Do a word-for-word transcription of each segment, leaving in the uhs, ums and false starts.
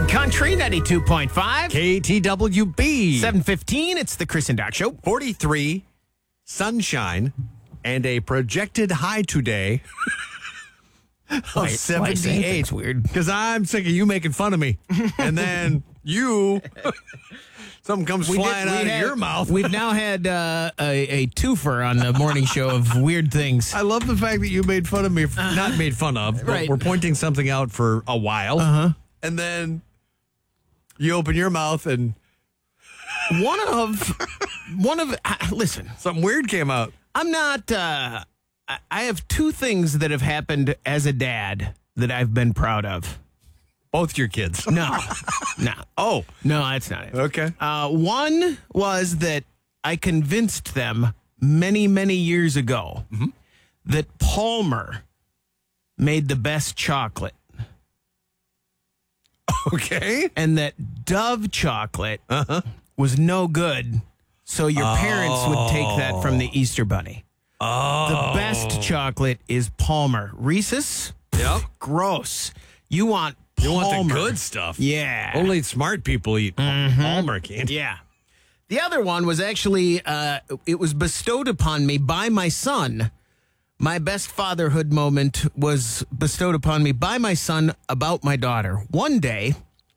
Big Country ninety-two point five. K T W B. seven fifteen, it's the Chris and Doc Show. forty-three, sunshine, and a projected high today of Why- why is that? seventy-eight. That's weird. Because I'm sick of you making fun of me. And then you, something comes We did- flying we out had- of your mouth. We've now had uh, a, a twofer on the morning show of weird things. I love the fact that you made fun of me. Uh-huh. Not made fun of, but Right. we're pointing something out for a while. Uh-huh. And then you open your mouth and One of, one of, uh, listen, something weird came out. I'm not, uh, I- I have two things that have happened as a dad that I've been proud of. Both your kids. No, no. Oh, No, that's not it. okay. Uh, one was that I convinced them many, many years ago that Palmer made the best chocolate Okay. and that Dove chocolate was no good. So your parents would take that from the Easter Bunny. Oh. The best chocolate is Palmer. Reese's? Yep. Gross. You want You Palmer. want the good stuff. Yeah. Only smart people eat Palmer candy. Yeah. The other one was actually, uh, it was bestowed upon me by my son. My best fatherhood moment was bestowed upon me by my son about my daughter. One day,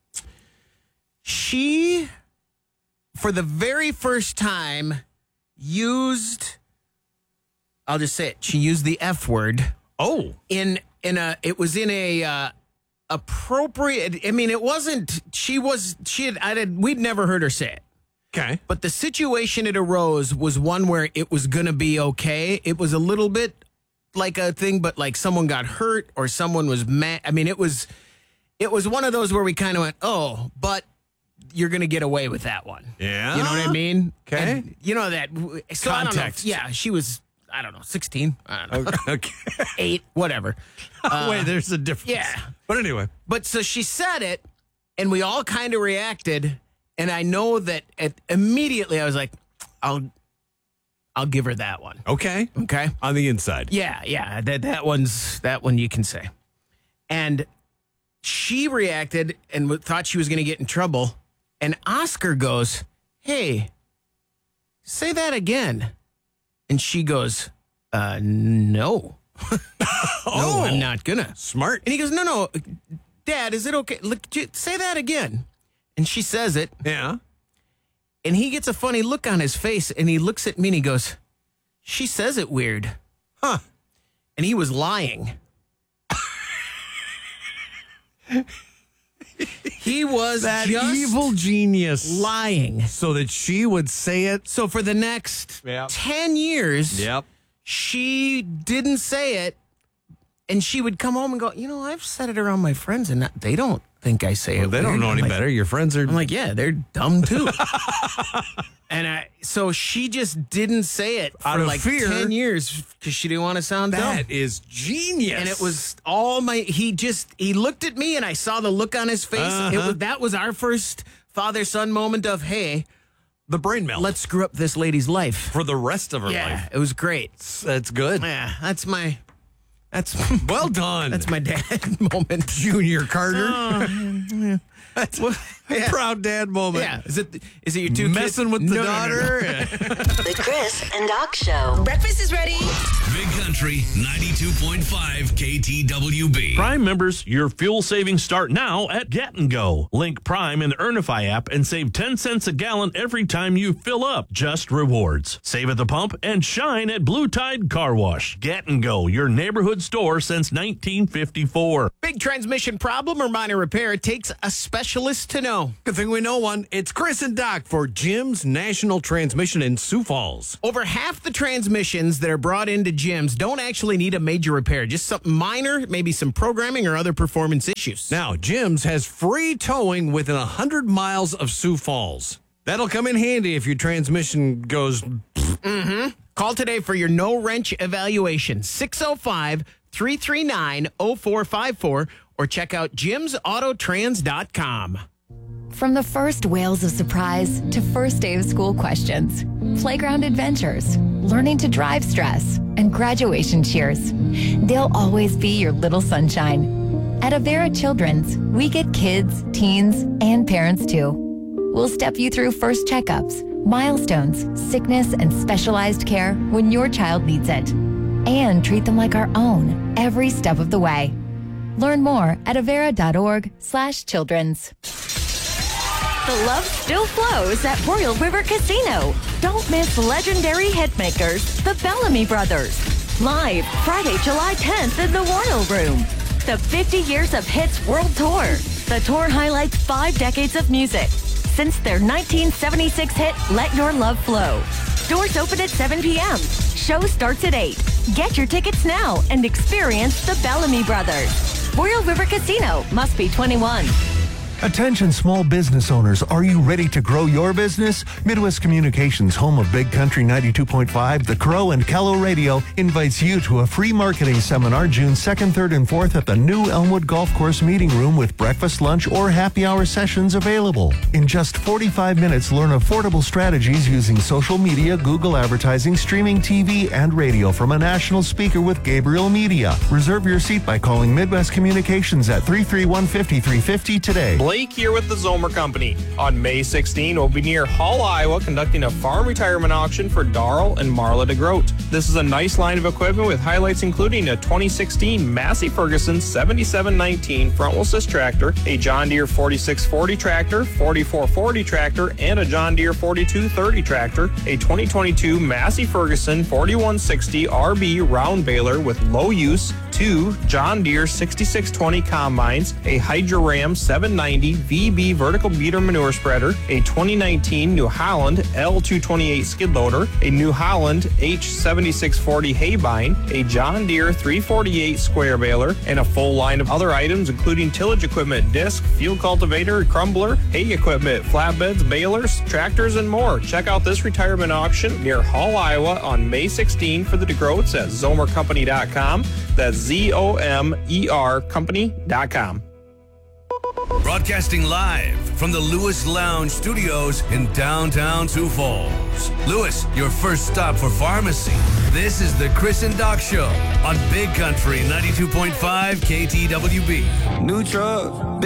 she, for the very first time, used, I'll just say it, she used the F word Oh. in, in a, it was in a, uh, appropriate, I mean, it wasn't, she was, she had, I had, we'd never heard her say it. Okay. But the situation it arose was one where it was going to be okay. It was a little bit like a thing, but like someone got hurt or someone was mad. I mean, it was it was one of those where we kind of went, oh, but you're going to get away with that one. Yeah. You know what I mean? Okay. And you know that. So I don't know. Context. Yeah, she was, I don't know, sixteen. I don't know. Okay. Eight, whatever. Wait, there's a difference. yeah. But anyway. But so she said it, and we all kind of reacted. And I know that at, immediately I was like, I'll I'll give her that one. Okay. Okay. On the inside. Yeah, yeah. That that one's that one you can say. And she reacted and w- thought she was going to get in trouble. And Oscar goes, "Hey, say that again." And she goes, "Uh, no, no, I'm not gonna." Smart. And he goes, "No, no, Dad, is it okay? Look, j- say that again." And she says it. Yeah. And he gets a funny look on his face, and he looks at me and he goes, "She says it weird." Huh. And he was lying. He was That just evil genius. lying. So that she would say it. So for the next Yep. ten years, Yep. she didn't say it. And she would come home and go, "You know, I've said it around my friends, and they don't think I say Well, it they don't weird." know I'm any like- better. Your friends are. I'm like, yeah, they're dumb too. And I, so she just didn't say it for Out of like fear. ten years because she didn't want to sound dumb. that is genius. And it was all my, he just, he looked at me and I saw the look on his face. Uh-huh. It was, that was our first father-son moment of, hey, the brain melt. let's screw up this lady's life. for the rest of her Yeah, life. it was great. That's good. Yeah, that's my, that's, Well done. that's my dad moment. Junior Carter. Oh, That's Well, yeah. proud dad moment. Yeah, is it, is it your two Messing kids? with the No, no, no, no. daughter. The Chris and Doc Show. Breakfast is ready. Big Country ninety-two point five K T W B. Prime members, your fuel savings start now at Get and Go. Link Prime in the Earnify app and save ten cents a gallon every time you fill up. Just rewards. Save at the pump and shine at Blue Tide Car Wash. Get and Go, your neighborhood store since nineteen fifty-four. Big transmission problem or minor repair, it takes a specialist to know. Good thing we know one. It's Chris and Doc for Jim's National Transmission in Sioux Falls. Over half the transmissions that are brought into gyms don't actually need a major repair, just something minor, maybe some programming or other performance issues. Now, Jim's has free towing within one hundred miles of Sioux Falls. That'll come in handy if your transmission goes... Call today for your no wrench evaluation, six oh five, three three nine, oh four five four, or check out jims auto trans dot com. From the first wails of surprise to first day of school questions, playground adventures, learning to drive stress, and graduation cheers, they'll always be your little sunshine. At Avera Children's, we get kids, teens, and parents too. We'll step you through first checkups, milestones, sickness, and specialized care when your child needs it. And treat them like our own every step of the way. Learn more at avera.org slash children's. The love still flows at Royal River Casino. Don't miss legendary hitmakers, the Bellamy Brothers. Live Friday, July tenth in the Royal Room. The fifty Years of Hits World Tour. The tour highlights five decades of music since their nineteen seventy-six hit, Let Your Love Flow. Doors open at seven p.m. Show starts at eight. Get your tickets now and experience the Bellamy Brothers. Royal River Casino. Must be twenty-one. Attention small business owners, are you ready to grow your business? Midwest Communications, home of Big Country ninety-two point five, The Crow, and Kello Radio, invites you to a free marketing seminar June second, third, and fourth at the new Elmwood Golf Course Meeting Room with breakfast, lunch, or happy hour sessions available. In just forty-five minutes, learn affordable strategies using social media, Google advertising, streaming T V, and radio from a national speaker with Gabriel Media. Reserve your seat by calling Midwest Communications at three three one, five three five zero today. Blake here with the Zomer Company. On May sixteenth, we'll be near Hull, Iowa, conducting a farm retirement auction for Darrell and Marla DeGroat. This is a nice line of equipment with highlights including a twenty sixteen Massey Ferguson seventy-seven nineteen front-wheel assist tractor, a John Deere forty-six forty tractor, forty-four forty tractor, and a John Deere forty-two thirty tractor, a twenty twenty-two Massey Ferguson forty-one sixty R B round baler with low use, two John Deere sixty-six twenty combines, a Hydro-Ram seven ninety V B vertical beater manure spreader, a twenty nineteen New Holland L two twenty-eight skid loader, a New Holland H seventy-six forty haybine, a John Deere three forty-eight square baler, and a full line of other items including tillage equipment, disc, field cultivator, crumbler, hay equipment, flatbeds, balers, tractors, and more. Check out this retirement auction near Hull, Iowa on May sixteenth for the DeGroats at zomer company dot com. That's Z O M E R company dot com. Broadcasting live from the Lewis Lounge Studios in downtown Sioux Falls. Lewis, your first stop for pharmacy. This is the Chris and Doc Show on Big Country ninety-two point five K T W B. New truck.